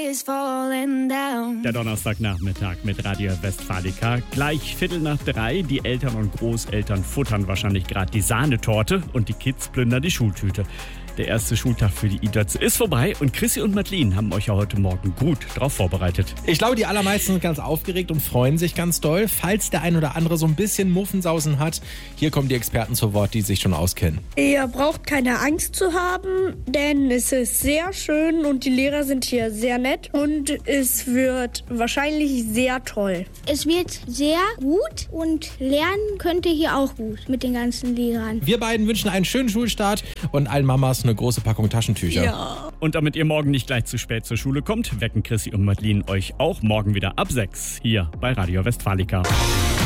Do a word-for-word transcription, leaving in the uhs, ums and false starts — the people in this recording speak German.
Der Donnerstagnachmittag mit Radio Westfalica. Gleich Viertel nach drei. Die Eltern und Großeltern futtern wahrscheinlich gerade die Sahnetorte und die Kids plündern die Schultüte. Der erste Schultag für die Idötz ist vorbei und Chrissy und Madeline haben euch ja heute Morgen gut drauf vorbereitet. Ich glaube, die allermeisten sind ganz aufgeregt und freuen sich ganz doll. Falls der ein oder andere so ein bisschen Muffensausen hat, hier kommen die Experten zu Wort, die sich schon auskennen. Ihr braucht keine Angst zu haben, denn es ist sehr schön und die Lehrer sind hier sehr nett und es wird wahrscheinlich sehr toll. Es wird sehr gut und lernen könnt ihr hier auch gut mit den ganzen Lehrern. Wir beiden wünschen einen schönen Schulstart und allen Mamas eine große Packung Taschentücher. Ja. Und damit ihr morgen nicht gleich zu spät zur Schule kommt, wecken Chrissy und Madeline euch auch morgen wieder ab sechs hier bei Radio Westfalica.